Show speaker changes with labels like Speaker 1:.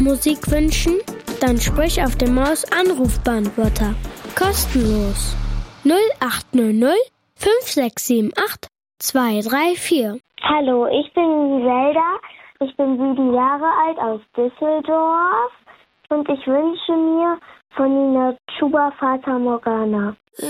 Speaker 1: Musik wünschen? Dann sprich auf dem Maus-Anrufbeantworter. Kostenlos. 0800 5678 234.
Speaker 2: Hallo, ich bin Zelda. Ich bin 7 Jahre alt aus Düsseldorf und ich wünsche mir von Nina Chuba Fata Morgana.